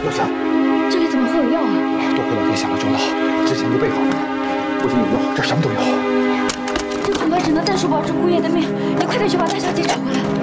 有枪。 这里怎么会有药啊？ 多亏老爹想的周到，之前就备好了。不仅有药，这什么都有。 这恐怕只能暂时保住姑爷的命。你快点去把大小姐找回来。